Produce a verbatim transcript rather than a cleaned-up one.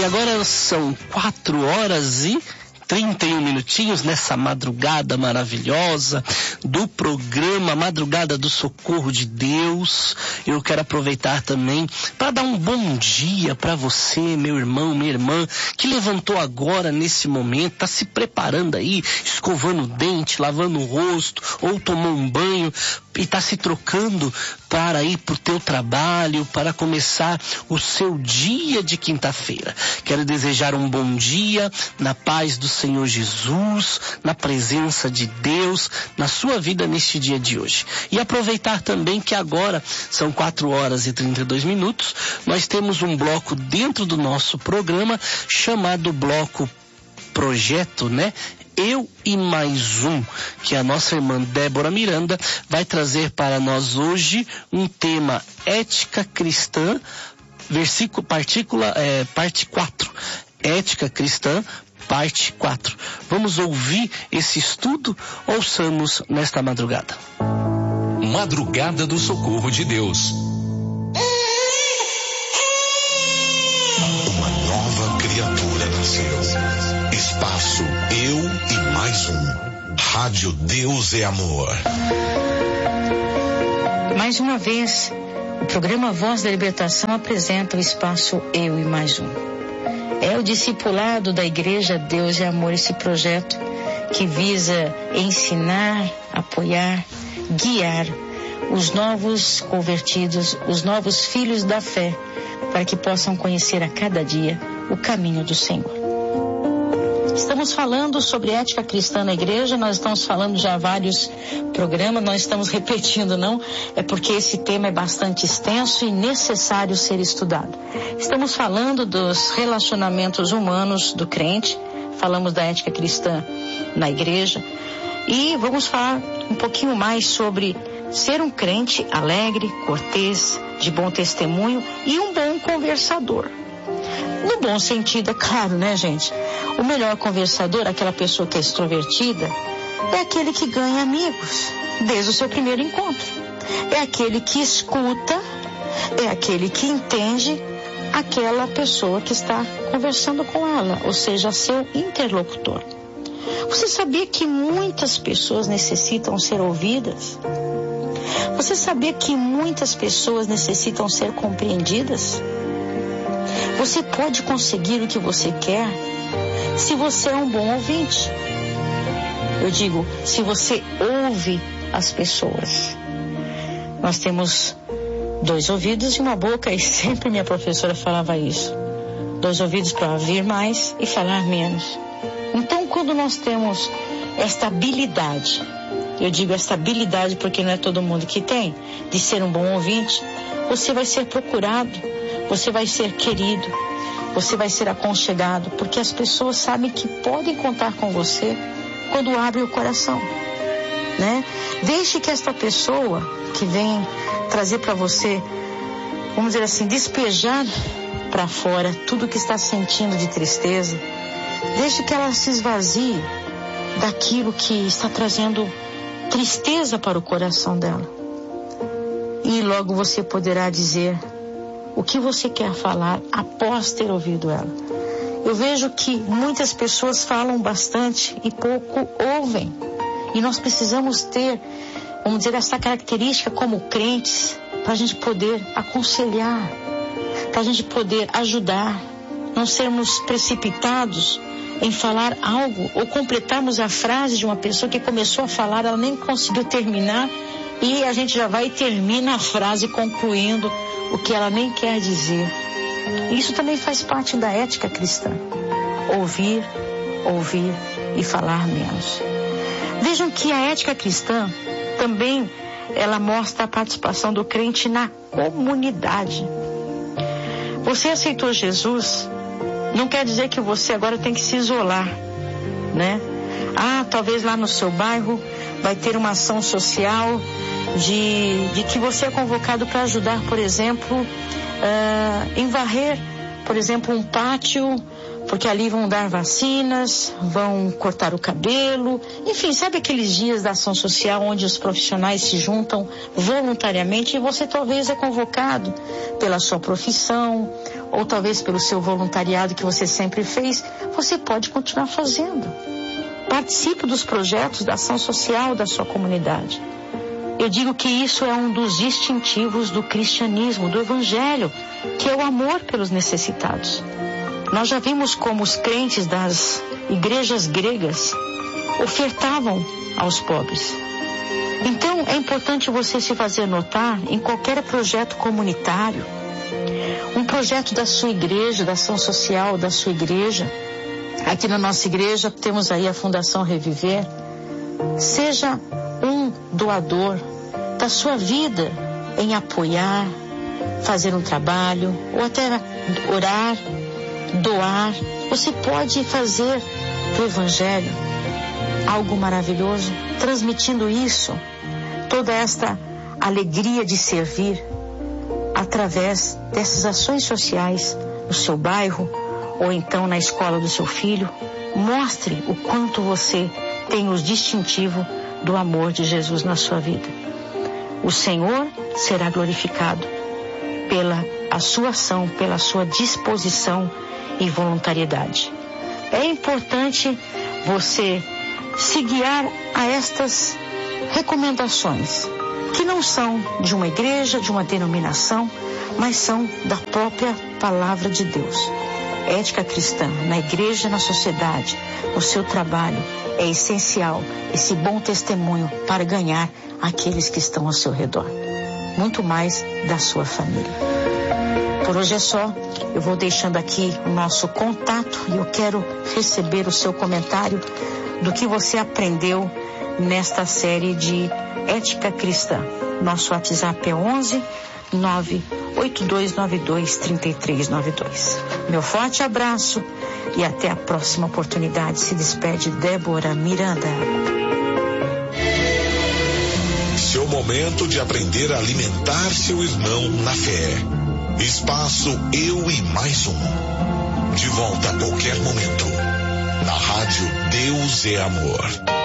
E agora são quatro horas e trinta e um minutinhos nessa madrugada maravilhosa do programa Madrugada do Socorro de Deus. Eu quero aproveitar também para dar um bom dia para você, meu irmão, minha irmã, que levantou agora nesse momento, está se preparando aí, escovando o dente, lavando o rosto, ou tomou um banho e está se trocando para ir para o teu trabalho, para começar o seu dia de quinta-feira. Quero desejar um bom dia na paz do Senhor Jesus, na presença de Deus, na sua vida neste dia de hoje. E aproveitar também que agora são quatro horas e trinta e dois minutos, nós temos um bloco dentro do nosso programa chamado Bloco Projeto, né? Eu e Mais Um, que a nossa irmã Débora Miranda vai trazer para nós hoje um tema ética cristã, versículo, partícula, é, parte quatro. Ética cristã, parte quatro. Vamos ouvir esse estudo? Ouçamos nesta madrugada. Madrugada do Socorro de Deus. Uma nova criatura nasceu. Espaço Eu e Mais Um. Rádio Deus é Amor. Mais uma vez, o programa Voz da Libertação apresenta o Espaço Eu e Mais Um. É o discipulado da Igreja Deus é Amor, esse projeto que visa ensinar, apoiar, guiar os novos convertidos, os novos filhos da fé, para que possam conhecer a cada dia o caminho do Senhor. Estamos falando sobre ética cristã na igreja, nós estamos falando já há vários programas, nós estamos repetindo, não? É porque esse tema é bastante extenso e necessário ser estudado. Estamos falando dos relacionamentos humanos do crente, falamos da ética cristã na igreja e vamos falar um pouquinho mais sobre ser um crente alegre, cortês, de bom testemunho e um bom conversador. No bom sentido, é claro, né, gente? O melhor conversador, aquela pessoa que é extrovertida, é aquele que ganha amigos desde o seu primeiro encontro. É aquele que escuta, é aquele que entende aquela pessoa que está conversando com ela, ou seja, seu interlocutor. Você sabia que muitas pessoas necessitam ser ouvidas? Você sabia que muitas pessoas necessitam ser compreendidas? Você pode conseguir o que você quer se você é um bom ouvinte. Eu digo, se você ouve as pessoas. Nós temos dois ouvidos e uma boca, e sempre minha professora falava isso. Dois ouvidos para ouvir mais e falar menos. Então, quando nós temos esta habilidade, eu digo esta habilidade porque não é todo mundo que tem, de ser um bom ouvinte, você vai ser procurado, você vai ser querido, você vai ser aconchegado, porque as pessoas sabem que podem contar com você quando abrem o coração, né? Deixe que esta pessoa que vem trazer para você, vamos dizer assim, despejar para fora tudo que está sentindo de tristeza, deixe que ela se esvazie daquilo que está trazendo tristeza para o coração dela. E logo você poderá dizer o que você quer falar após ter ouvido ela. Eu vejo que muitas pessoas falam bastante e pouco ouvem. E nós precisamos ter, vamos dizer, essa característica como crentes, para a gente poder aconselhar, para a gente poder ajudar, não sermos precipitados em falar algo ou completarmos a frase de uma pessoa que começou a falar, ela nem conseguiu terminar e a gente já vai e termina a frase concluindo o que ela nem quer dizer. Isso também faz parte da ética cristã. Ouvir, ouvir e falar menos. Vejam que a ética cristã também, ela mostra a participação do crente na comunidade. Você aceitou Jesus, não quer dizer que você agora tem que se isolar, né? Ah, talvez lá no seu bairro vai ter uma ação social de, de que você é convocado para ajudar, por exemplo, uh, em varrer, por exemplo, um pátio porque ali vão dar vacinas, vão cortar o cabelo, enfim, sabe aqueles dias da ação social onde os profissionais se juntam voluntariamente e você talvez é convocado pela sua profissão ou talvez pelo seu voluntariado que você sempre fez, você pode continuar fazendo. Participe dos projetos da ação social da sua comunidade. Eu digo que isso é um dos distintivos do cristianismo, do evangelho, que é o amor pelos necessitados. Nós já vimos como os crentes das igrejas gregas ofertavam aos pobres. Então, é importante você se fazer notar em qualquer projeto comunitário, um projeto da sua igreja, da ação social da sua igreja. Aqui na nossa igreja temos aí a Fundação Reviver. Seja um doador da sua vida em apoiar, fazer um trabalho ou até orar, doar. Você pode fazer do evangelho algo maravilhoso, transmitindo isso, toda esta alegria de servir através dessas ações sociais no seu bairro ou então na escola do seu filho. Mostre o quanto você tem o distintivo do amor de Jesus na sua vida. O Senhor será glorificado pela a sua ação, pela sua disposição e voluntariedade. É importante você se guiar a estas recomendações, que não são de uma igreja, de uma denominação, mas são da própria palavra de Deus. Ética cristã na igreja, na sociedade, no seu trabalho, é essencial esse bom testemunho para ganhar aqueles que estão ao seu redor, muito mais da sua família. Por hoje é só, eu vou deixando aqui o nosso contato e eu quero receber o seu comentário do que você aprendeu nesta série de Ética Cristã. Nosso WhatsApp é onze nove oito dois nove dois três três nove dois. Meu forte abraço e até a próxima oportunidade. Se despede Débora Miranda. Seu momento de aprender a alimentar seu irmão na fé. Espaço Eu e Mais Um. De volta a qualquer momento. Na rádio Deus é Amor.